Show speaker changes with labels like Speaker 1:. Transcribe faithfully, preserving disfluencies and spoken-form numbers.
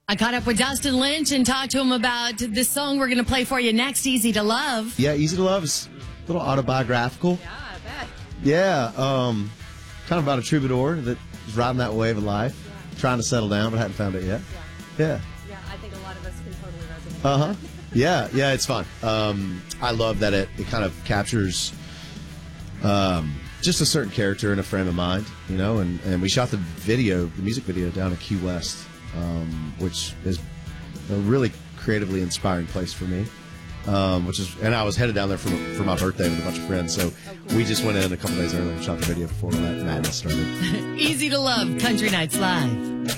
Speaker 1: I caught up with Dustin Lynch and talked to him about this song we're going to play for you next, Easy to Love.
Speaker 2: Yeah, Easy to Love is a little autobiographical.
Speaker 1: Yeah, I bet.
Speaker 2: Yeah, um, kind of about a troubadour that is riding that wave of life, yeah. trying to settle down but hadn't found it yet.
Speaker 1: Yeah.
Speaker 2: Yeah.
Speaker 1: Yeah, I think a lot of us can totally resonate.
Speaker 2: Uh-huh. Yeah, yeah, it's fun. Um, I love that it, it kind of captures um, just a certain character in a frame of mind, you know, and, and we shot the video, the music video down at Key West, um, which is a really creatively inspiring place for me. Um, which is, and I was headed down there for, for my birthday with a bunch of friends, so we just went in a couple days earlier and shot the video before all that madness started.
Speaker 1: Easy to Love, Country Nights Live.